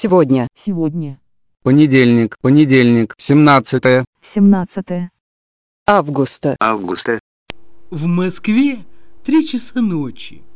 Сегодня. Сегодня. Понедельник, 17 17 Августа. августа. В Москве 3 часа ночи.